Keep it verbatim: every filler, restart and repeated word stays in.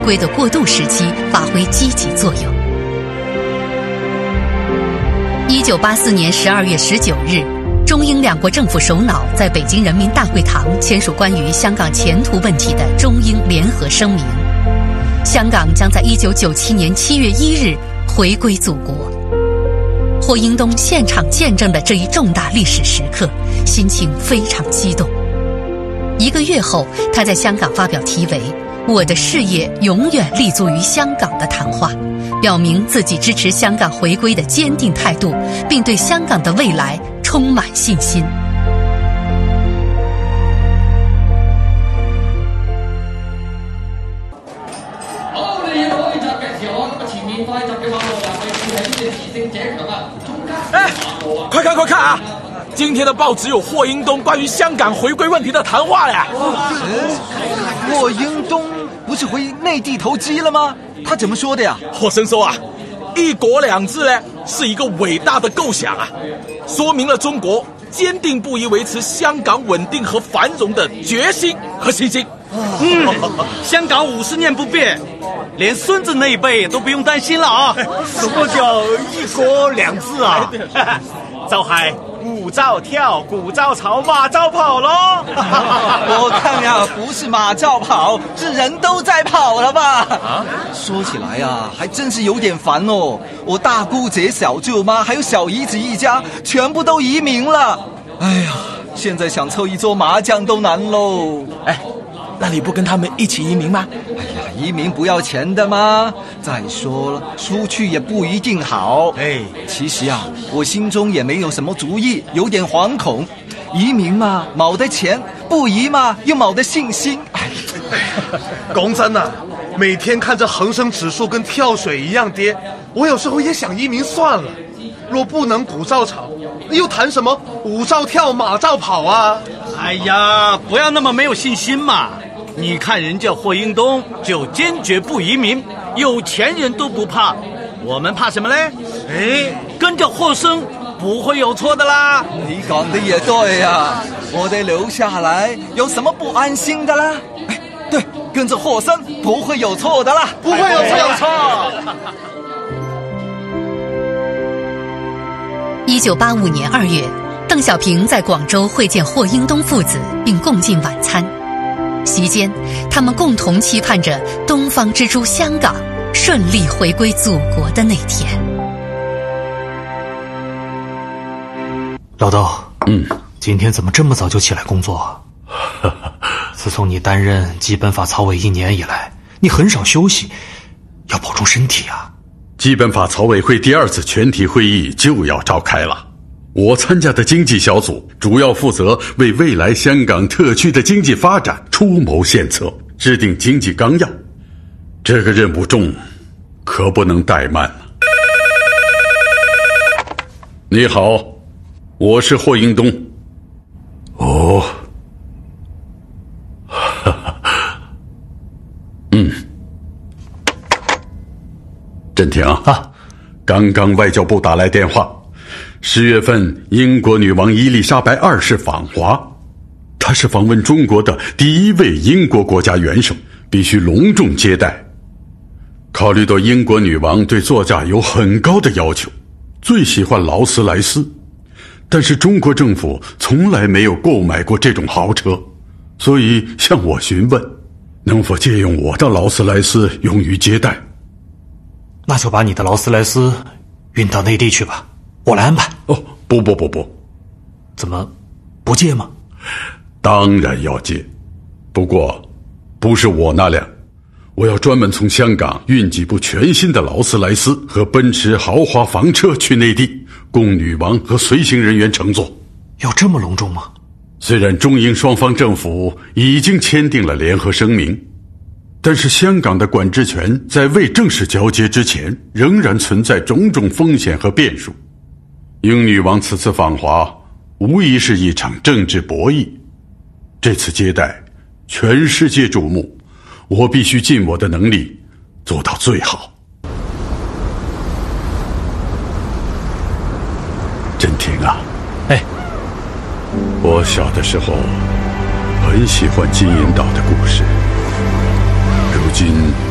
归的过渡时期发挥积极作用。一九八四年十二月十九日，中英两国政府首脑在北京人民大会堂签署关于香港前途问题的中英联合声明，香港将在一九九七年七月一日回归祖国。霍英东现场见证了这一重大历史时刻，心情非常激动。一个月后，他在香港发表题为《我的事业永远立足于香港》的谈话，表明自己支持香港回归的坚定态度，并对香港的未来充满信心。 好，我哋要開閘嘅時候，咁啊前面快閘嘅馬路又係係呢隻自勝者強啊，中間哎，快看快看啊！今天的报纸有霍英东关于香港回归问题的谈话呀。 霍英东不是回内地投机了吗？他怎么说的呀？ 霍先生啊，一国两制呢是一个伟大的构想啊，说明了中国坚定不移维持香港稳定和繁荣的决心和信心。 嗯，香港五十年不变，连孙子那一辈都不用担心了啊！ 什么叫一国两制啊？就係鼓照跳，鼓照吵，馬照跑咯。 我看呀，不是马照跑，是人都在跑了吧？啊，说起来呀，还真是有点烦哦。我大姑姐、小舅妈还有小姨子一家，全部都移民了。哎呀，现在想凑一桌麻将都难喽。 哎，那你不跟他们一起移民吗？ 哎呀，移民不要钱的吗？再说了，出去也不一定好。哎，其实啊，我心中也没有什么主意，有点惶恐。移民嘛，冇得錢；不移嘛，又冇得信心。哎， 講真啊，每天看着恒生指數跟跳水一樣跌，我有時候也想移民算了。若不能鼓照吵，又談什麼舞照跳，馬照跑啊？ 哎呀，不要那麼沒有信心嘛！你看人家霍英東就堅決不移民，有錢人都不怕，我們怕什麼嘞？哎，跟着霍生不會有錯的啦。 你講的也對呀，我哋留下來有什麼不安心的啦？哎，對，跟着霍生不會有錯的啦， 不會有錯有錯。 一九八五年二月，邓小平在广州会见霍英东父子，并共进晚餐。席间，他们共同期盼着东方之珠香港顺利回归祖国的那天。 老豆，嗯，今天怎么这么早就起来工作？自从你担任基本法草委一年以来，你很少休息，要保重身体啊。 基本法草委会第二次全体会议就要召开了，我参加的经济小组主要负责为未来香港特区的经济发展出谋献策，制定经济纲要。这个任务重，可不能怠慢了。你好，我是霍英东。哦，嗯。振廷啊，刚刚外交部打来电话，十月份英国女王伊丽莎白二世访华，她是访问中国的第一位英国国家元首，必须隆重接待。考虑到英国女王对座驾有很高的要求，最喜欢劳斯莱斯，但是中国政府从来没有购买过这种豪车，所以向我询问能否借用我的劳斯莱斯用于接待。 那就把你的劳斯莱斯运到内地去吧，我来安排。 哦，不不不不， 怎么不借吗？ 当然要借，不过不是我那辆，我要专门从香港运几部全新的劳斯莱斯和奔驰豪华房车去内地，供女王和随行人员乘坐。 有这么隆重吗？ 虽然中英双方政府已经签订了联合声明，但是香港的管制权在未正式交接之前，仍然存在种种风险和变数。英女王此次访华，无疑是一场政治博弈。这次接待，全世界瞩目，我必须尽我的能力做到最好。振廷啊， 哎， 我小的时候很喜欢金银岛的故事。如今